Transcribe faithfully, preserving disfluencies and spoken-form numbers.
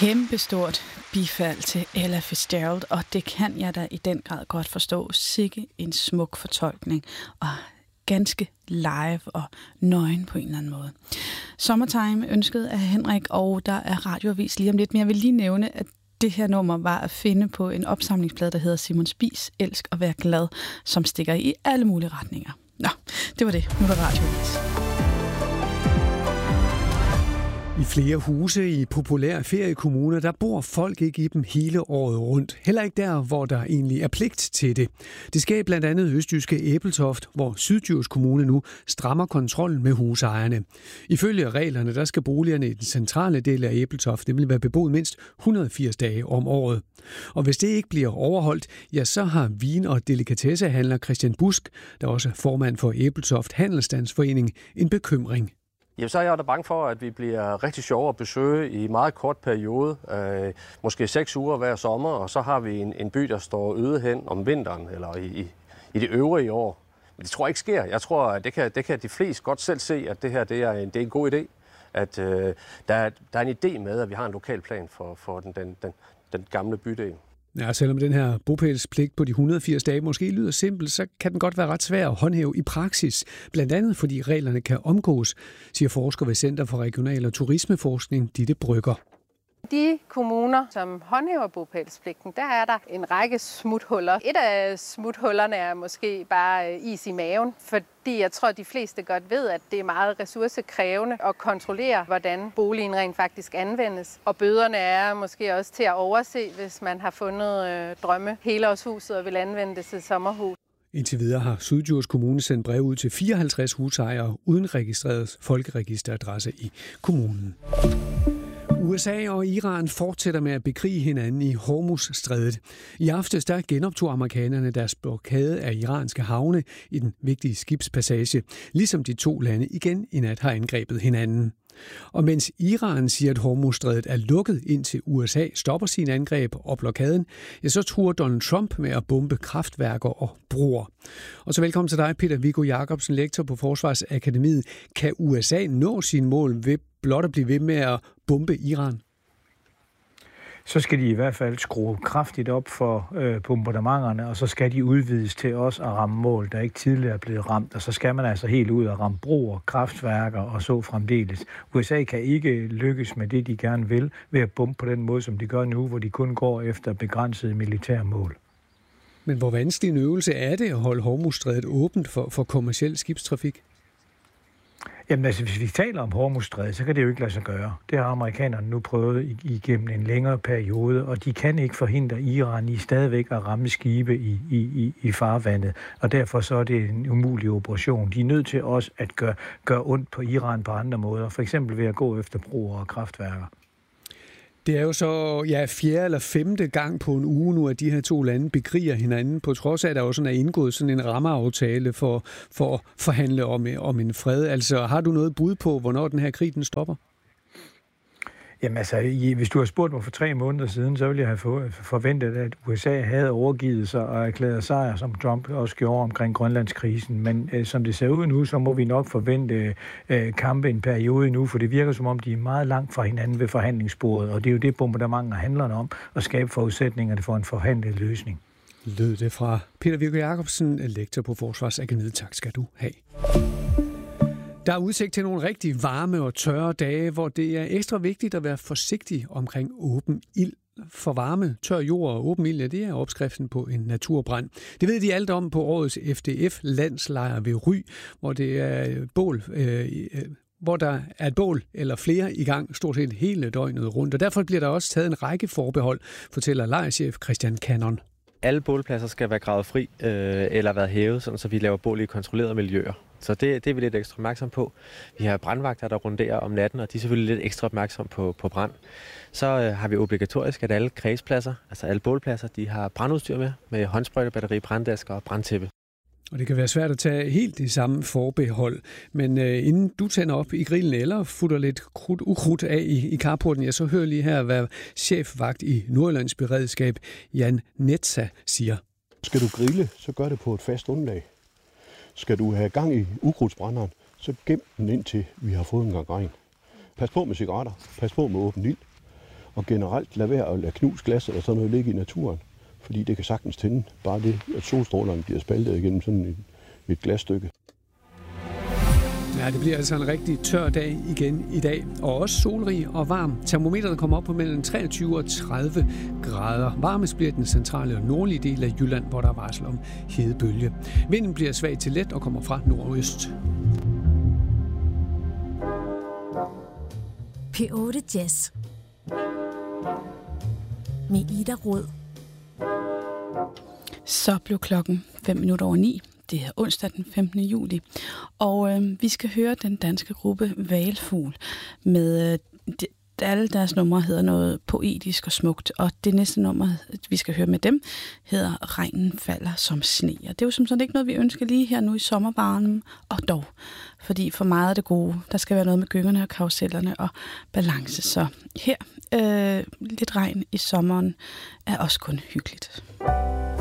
Kæmpestort bifald til Ella Fitzgerald, og det kan jeg da i den grad godt forstå. Sikke en smuk fortolkning, og ganske live og nøgen på en eller anden måde. Summertime ønsket af Henrik, og der er radioavis lige om lidt, men jeg vil lige nævne, at det her nummer var at finde på en opsamlingsplade, der hedder Simon Spies, Elsk og Vær Glad, som stikker i alle mulige retninger. Nå, det var det. Nu er der radioavis. I flere huse i populære feriekommuner, der bor folk ikke i dem hele året rundt. Heller ikke der, hvor der egentlig er pligt til det. Det sker blandt andet østjyske Æbeltoft, hvor Syddjurs Kommune nu strammer kontrollen med husejerne. Ifølge reglerne, der skal boligerne i den centrale del af Æbeltoft, det vil være beboet mindst et hundrede og firs dage om året. Og hvis det ikke bliver overholdt, ja, så har vin- og delikatessehandler Christian Busk, der også er formand for Æbeltoft Handelsstandsforening, en bekymring. Jamen, så er jeg da bange for, at vi bliver rigtig sjove at besøge i meget kort periode. Øh, måske seks uger hver sommer, og så har vi en, en by, der står øde hen om vinteren, eller i, i, i det øvrige år. Men det tror jeg ikke sker. Jeg tror, at det kan, det kan de fleste godt selv se, at det her det er, en, det er en god idé. At øh, der, er, der er en idé med, at vi har en lokal plan for, for den, den, den, den gamle bydel. Ja, selvom den her bopælspligt på de et hundrede og firs dage måske lyder simpelt, så kan den godt være ret svær at håndhæve i praksis. Blandt andet fordi reglerne kan omgås, siger forsker ved Center for Regional- og Turismeforskning Ditte Brøgger. De kommuner, som håndhæver bopælspligten, der er der en række smuthuller. Et af smuthullerne er måske bare is i maven, fordi jeg tror, at de fleste godt ved, at det er meget ressourcekrævende at kontrollere, hvordan boligen rent faktisk anvendes. Og bøderne er måske også til at overse, hvis man har fundet øh, drømme helårshuset og vil anvende det til sommerhus. Indtil videre har Syddjurs Kommune sendt brev ud til fireoghalvtreds husejere uden registreret folkeregisteradresse i kommunen. U S A og Iran fortsætter med at bekrige hinanden i Hormuzstrædet. I aftes der genoptog amerikanerne deres blokade af iranske havne i den vigtige skibspassage, ligesom de to lande igen i nat har angrebet hinanden. Og mens Iran siger, at Hormuzstrædet er lukket indtil U S A stopper sine angreb og blokaden, ja, så truer Donald Trump med at bombe kraftværker og broer. Og så velkommen til dig, Peter Viggo Jacobsen, lektor på Forsvarsakademiet. Kan U S A nå sine mål ved blot at blive ved med at bombe Iran? Så skal de i hvert fald skrue kraftigt op for øh, bombardementerne, og så skal de udvides til også at ramme mål, der ikke tidligere er blevet ramt. Og så skal man altså helt ud og ramme broer, kraftværker og så fremdeles. U S A kan ikke lykkes med det, de gerne vil, ved at bombe på den måde, som de gør nu, hvor de kun går efter begrænsede militære mål. Men hvor vanskelig en øvelse er det at holde Hormuzstrædet åbent for, for kommerciel skibstrafik? Jamen altså, hvis vi taler om Hormuzstrædet, så kan det jo ikke lade sig gøre. Det har amerikanerne nu prøvet igennem en længere periode, og de kan ikke forhindre Iran i stadigvæk at ramme skibe i, i, i farvandet. Og derfor så er det en umulig operation. De er nødt til også at gøre, gøre ondt på Iran på andre måder, for eksempel ved at gå efter broer og kraftværker. Det er jo så ja, fjerde eller femte gang på en uge nu, at de her to lande bekriger hinanden, på trods af, at der også er indgået sådan en rammeaftale for, for at forhandle om, om en fred. Altså, har du noget bud på, hvornår den her krig den stopper? Jamen altså, hvis du har spurgt mig for tre måneder siden, så ville jeg have forventet, at U S A havde overgivet sig og erklæret sejr, som Trump også gjorde omkring Grønlandskrisen. Men øh, som det ser ud nu, så må vi nok forvente øh, kampe en periode nu, for det virker som om, de er meget langt fra hinanden ved forhandlingsbordet. Og det er jo det, bombardementer handler om, at skabe forudsætningerne for en forhandlet løsning. Lød det fra Peter Viggo Jacobsen, lektor på Forsvarsakademiet. Tak skal du have. Der er udsigt til nogle rigtig varme og tørre dage, hvor det er ekstra vigtigt at være forsigtig omkring åben ild. For varme, tør jord og åben ild, ja, det er opskriften på en naturbrand. Det ved de alt om på årets F D F-landslejr ved Ry, hvor det er bål, øh, hvor der er et bål eller flere i gang stort set hele døgnet rundt. Og derfor bliver der også taget en række forbehold, fortæller lejrchef Christian Cannon. Alle bålpladser skal være gravet fri øh, eller være hævet, sådan, så vi laver bål i kontrollerede miljøer. Så det, det er vi lidt ekstra opmærksom på. Vi har brandvagter, der runderer om natten, og de er selvfølgelig lidt ekstra opmærksom på, på brand. Så øh, har vi obligatorisk, at alle kredspladser, altså alle bålpladser, de har brandudstyr med, med håndsprøjte, batteri, branddasker og brandtæppe. Og det kan være svært at tage helt det samme forbehold, men øh, inden du tænder op i grillen eller futter lidt krudt, ukrudt af i, i carporten, ja, så hør lige her, hvad chefvagt i Nordjyllands Beredskab, Jan Netza, siger. Skal du grille, så gør det på et fast underlag. Skal du have gang i ukrudtsbrænderen, så gem den indtil vi har fået en gang regn. Pas på med cigaretter, pas på med åben ild. Og generelt lad være at lade knus glas eller sådan noget ligge i naturen, fordi det kan sagtens tænde. Bare det, at solstrålerne bliver spaltet igennem sådan et, et glasstykke. Ja, det bliver altså en rigtig tør dag igen i dag, og også solrig og varm. Termometerne kommer op på mellem treogtyve og tredive grader. Varmest bliver den centrale og nordlige del af Jylland, hvor der er varsel om hedebølge. Vinden bliver svag til let og kommer fra nordøst. P otte Jazz med Ida Rød. Så blev klokken fem minutter over ni. Det er onsdag den femtende juli, og øh, vi skal høre den danske gruppe Hvalfugl med øh, de, alle deres numre hedder noget poetisk og smukt, og det næste nummer, vi skal høre med dem, hedder Regnen falder som sne. Og det er jo som sådan ikke noget, vi ønsker lige her nu i sommerbarnen, og dog, fordi for meget af det gode, der skal være noget med gyngerne og karusellerne og balance. Så her, øh, lidt regn i sommeren er også kun hyggeligt.